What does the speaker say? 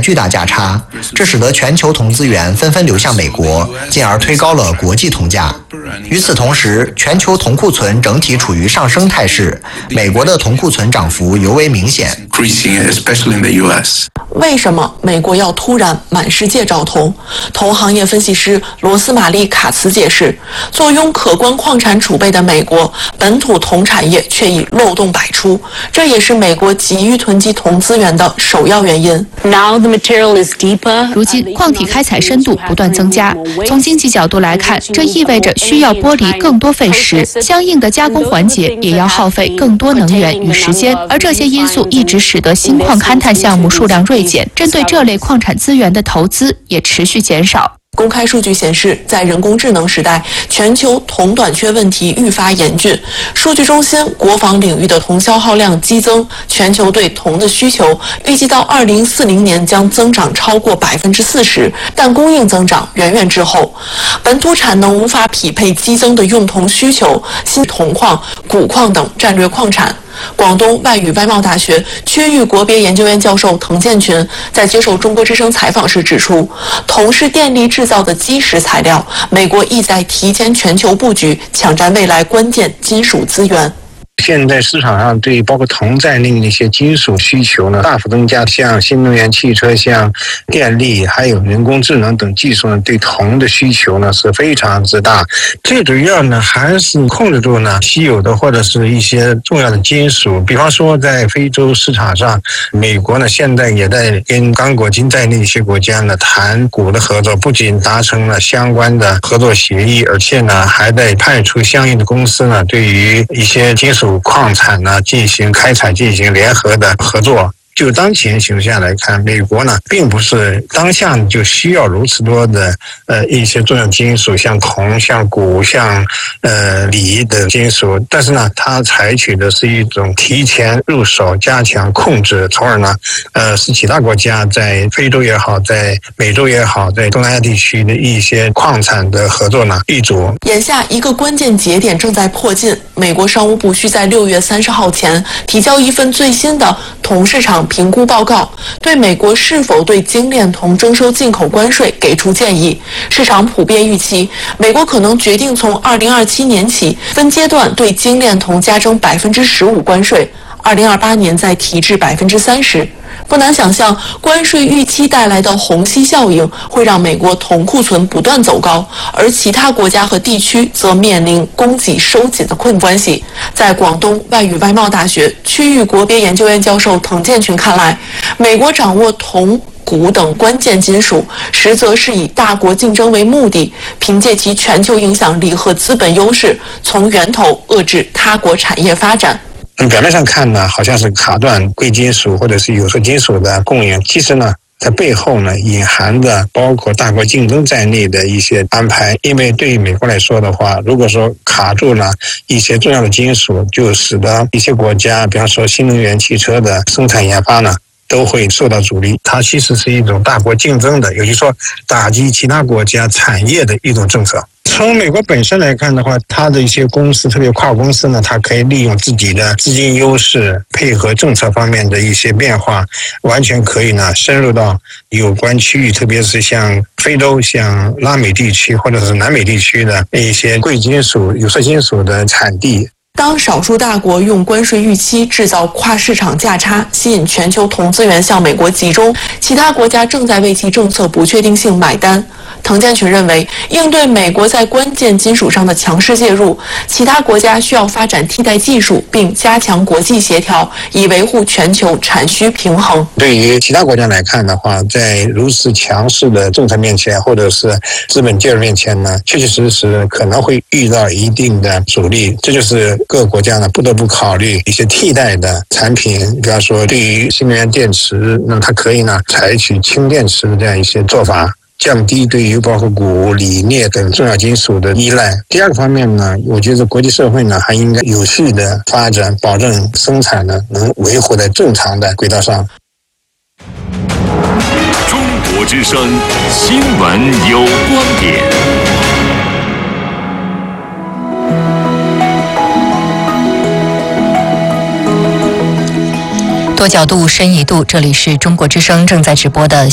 巨大价差，这使得全球铜资源纷纷流向美国，进而推高了国际铜价。与此同时，全球铜库存整体处于上升态势，美国的铜库存涨幅尤为明显。 为什么美国要突然满世界找铜？铜行业分析师罗斯玛丽·卡茨解释，坐拥可观矿产储备的美国，本土铜产业却已漏洞百出，这也是美国急于囤积铜资源的首要原因。 如今矿体开采深度不断增加，从经济角度来看，这意味着需要剥离更多废石，相应的加工环节也要耗费更多能源与时间，而这些因素一直使得新矿勘探项目数量锐减，针对这类矿产资源的投资也持续减少。 公开数据显示，在人工智能时代，全球铜短缺问题愈发严峻。数据中心国防领域的铜消耗量激增，全球对铜的需求预计到2040年将增长超过40%，但供应增长远远滞后。本土产能无法匹配激增的用铜需求，新铜矿、钴矿等战略矿产。广东外语外贸大学区域国别研究院教授滕建群在接受中国之声采访时指出，铜是电力制造的基石材料，美国意在提前全球布局，抢占未来关键金属资源。 现在市场上对包括铜在内的一些金属需求呢大幅增加，像新能源汽车、像电力还有人工智能等技术呢，对铜的需求呢是非常之大。最主要呢还是控制住呢稀有的或者是一些重要的金属，比方说在非洲市场上，美国呢现在也在跟刚果金在内的一些国家呢谈钴的合作，不仅达成了相关的合作协议，而且呢还在派出相应的公司呢对于一些金属矿产呢进行开采，进行联合的合作。就当前形势下来看，美国呢并不是当下就需要如此多的一些重要金属，像铜、像钴、像锂的金属，但是呢它采取的是一种提前入手、加强控制，从而呢使其他国家在非洲也好，在美洲也好，在东南亚地区的一些矿产的合作呢立足。 眼下一个关键节点正在迫近，美国商务部需在6月30号前提交一份最新的铜市场评估报告，对美国是否对精炼铜征收进口关税给出建议。市场普遍预期，美国可能决定从2027年起分阶段对精炼铜加征15%关税，2028年再提至30%。不难想象，关税预期带来的虹吸效应会让美国铜库存不断走高，而其他国家和地区则面临供给收紧的困关系。在广东外语外贸大学区域国别研究院教授滕建群看来，美国掌握铜、钴等关键金属，实则是以大国竞争为目的，凭借其全球影响力和资本优势，从源头遏制他国产业发展。 表面上看呢，好像是卡断贵金属或者是有色金属的供应，其实呢在背后呢隐含着包括大国竞争在内的一些安排。因为对于美国来说的话，如果说卡住了一些重要的金属，就使得一些国家，比方说新能源汽车的生产研发呢都会受到阻力。它其实是一种大国竞争的，也就是说打击其他国家产业的一种政策。从美国本身来看的话，它的一些公司，特别跨国公司呢，它可以利用自己的资金优势，配合政策方面的一些变化，完全可以呢深入到有关区域，特别是像非洲、像拉美地区或者是南美地区的一些贵金属、有色金属的产地。 当少数大国用关税预期制造跨市场价差，吸引全球铜资源向美国集中，其他国家正在为其政策不确定性买单。滕建群认为，应对美国在关键金属上的强势介入，其他国家需要发展替代技术，并加强国际协调，以维护全球产需平衡。 对于其他国家来看的话，在如此强势的政策面前，或者是资本介入面前呢，确确实实可能会遇到一定的阻力。这就是各个国家呢不得不考虑一些替代的产品，比方说对于新能源电池，那么它可以呢采取氢电池的这样一些做法，降低对于包括钴、锂、镍等重要金属的依赖。第二个方面呢，我觉得国际社会呢还应该有序的发展，保证生产呢能维护在正常的轨道上。 中国之声新闻有观点。 多角度深一度，这里是中国之声正在直播的